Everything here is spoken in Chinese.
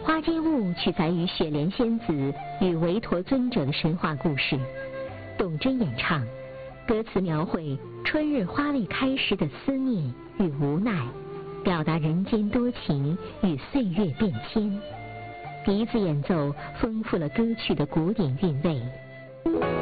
花间雾取材于雪莲仙子与韦陀尊者的神话故事，董贞演唱，歌词描绘春日花未开时的思念与无奈，表达人间多情与岁月变迁。笛子演奏丰富了歌曲的古典韵味。